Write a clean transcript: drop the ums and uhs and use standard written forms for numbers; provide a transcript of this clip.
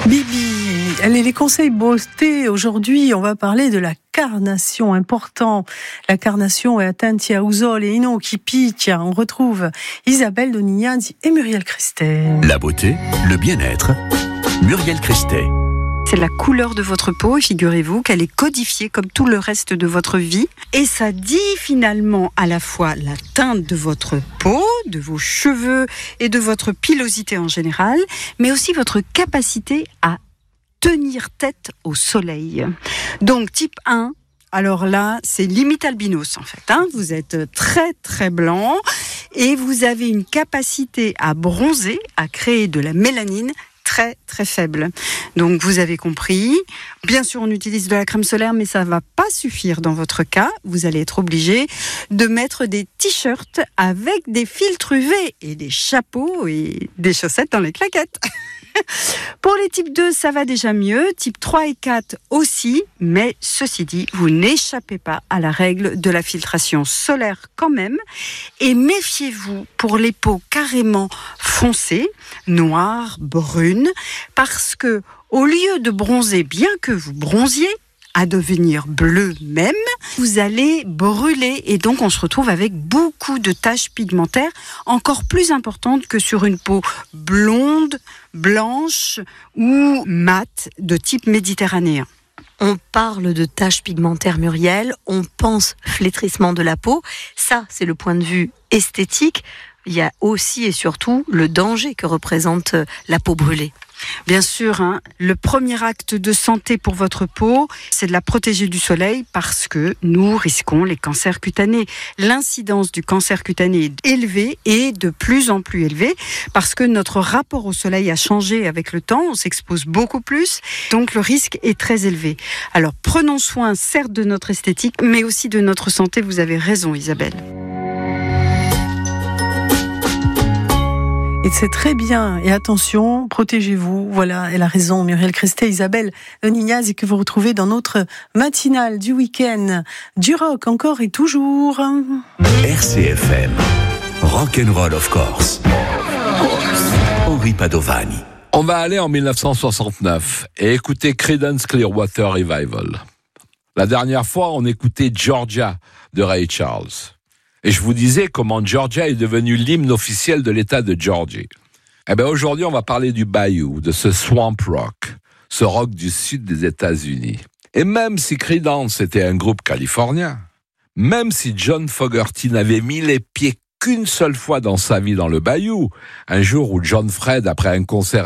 Bibi, allez, les conseils beauté. Aujourd'hui, on va parler de la carnation, important. La carnation est atteinte à Ouzol et Ino qui pique. On retrouve Isabelle Donignaz et Muriel Christet. La beauté, le bien-être, Muriel Christet. C'est la couleur de votre peau et figurez-vous qu'elle est codifiée comme tout le reste de votre vie. Et ça dit finalement à la fois la teinte de votre peau, de vos cheveux et de votre pilosité en général, mais aussi votre capacité à tenir tête au soleil. Donc type 1, alors là c'est limite albinos en fait. Vous êtes très très blanc et vous avez une capacité à bronzer, à créer de la mélanine très très faible. Donc vous avez compris, bien sûr on utilise de la crème solaire mais ça va pas suffire dans votre cas, vous allez être obligé de mettre des t-shirts avec des filtres UV et des chapeaux et des chaussettes dans les claquettes. Pour les types 2, ça va déjà mieux, type 3 et 4 aussi, mais ceci dit, vous n'échappez pas à la règle de la filtration solaire quand même, et méfiez-vous pour les peaux carrément foncées, noires, brunes, parce que au lieu de bronzer, bien que vous bronziez, à devenir bleu même, vous allez brûler et donc on se retrouve avec beaucoup de taches pigmentaires encore plus importantes que sur une peau blonde, blanche ou mate de type méditerranéen. On parle de taches pigmentaires, Muriel, on pense flétrissement de la peau, ça c'est le point de vue esthétique, il y a aussi et surtout le danger que représente la peau brûlée. Bien sûr, le premier acte de santé pour votre peau, c'est de la protéger du soleil parce que nous risquons les cancers cutanés. L'incidence du cancer cutané est élevée et de plus en plus élevée parce que notre rapport au soleil a changé avec le temps, on s'expose beaucoup plus, donc le risque est très élevé. Alors prenons soin certes de notre esthétique, mais aussi de notre santé, vous avez raison Isabelle. Et c'est très bien. Et attention, protégez-vous. Voilà, elle a raison, Muriel Christet, Isabelle Donignaz, et que vous retrouvez dans notre matinale du week-end. Du rock encore et toujours. RCFM, Rock'n'Roll of course. Henri Padovani. On va aller en 1969 et écouter Creedence Clearwater Revival. La dernière fois, on écoutait Georgia de Ray Charles. Et je vous disais comment Georgia est devenue l'hymne officiel de l'État de Georgie. Eh bien aujourd'hui, on va parler du Bayou, de ce swamp rock, ce rock du sud des États-Unis. Et même si Creedence était un groupe californien, même si John Fogerty n'avait mis les pieds qu'une seule fois dans sa vie dans le Bayou, un jour où John Fred, après un concert